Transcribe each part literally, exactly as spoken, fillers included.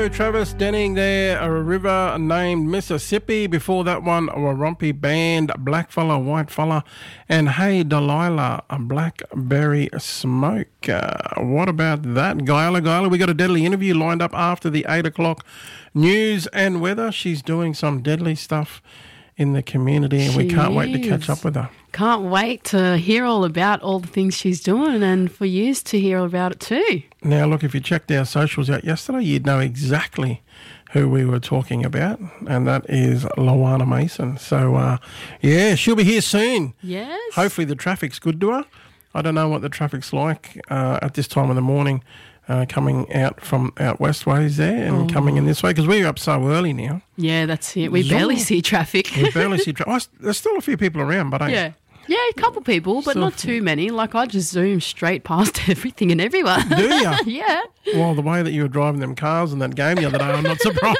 Travis Denning there, a river named Mississippi. Before that one, a Warumpi Band, Black Fella, White Fella, and Hey Delilah, a Blackberry Smoke. Uh, what about that? Guyla, Guyla, we got a deadly interview lined up after the eight o'clock news and weather. She's doing some deadly stuff in the community and She we can't is. wait to catch up with her. Can't wait to hear all about all the things she's doing and for you to hear all about it too. Now, look, if you checked our socials out yesterday, you'd know exactly who we were talking about, and that is Luana Mason. So, uh, yeah, she'll be here soon. Yes. Hopefully the traffic's good to her. I don't know what the traffic's like uh, at this time of the morning uh, coming out from out west ways there and oh. coming in this way, because we're up so early now. Yeah, that's it. We Zoom. barely see traffic. We barely see traffic. Oh, there's still a few people around, but I Yeah. Yeah, a couple people, but Still not too many. Like, I just zoom straight past everything and everyone. Do you? Yeah. Well, the way that you were driving them cars in that game the other day, I'm not surprised.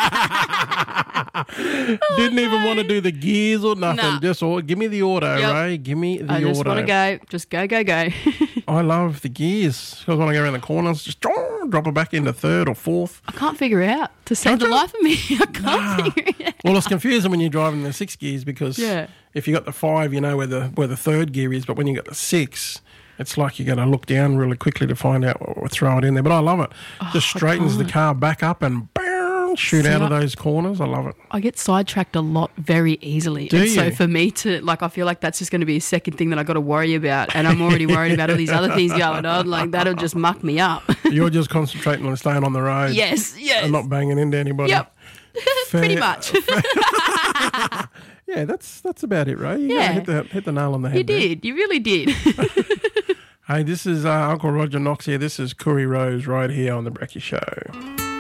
Didn't Oh, even no. want to do the gears or nothing. Nah. Just all, give me the auto, Yep. Ray. Give me the I auto. just want to go. Just go, go, go. I love the gears. Because when I go around the corners, just drop it back into third or fourth. I can't figure it out to save the you? life of me. I can't Nah. figure it out. Well, it's confusing when you're driving the six gears because Yeah. if you got the five, you know where the where the third gear is, but when you got the six, it's like you got to look down really quickly to find out or throw it in there. But I love it. Just I straightens the can't. car back up and boom, shoot See, out of I- those corners. I love it. I get sidetracked a lot very easily. Do and so you? for me to, like, I feel like that's just going to be a second thing that I got to worry about. And I'm already worried about all these other things going on. Like, that'll just muck me up. You're just concentrating on staying on the road. Yes, yes. And not banging into anybody. Yep. Pretty Fair- much. Yeah, that's that's about it, Ray. You Yeah. hit the hit the nail on the head. You there. did. You really did. Hey, this is uh, Uncle Roger Knox here. This is Curry Rose right here on the Brekkie Show.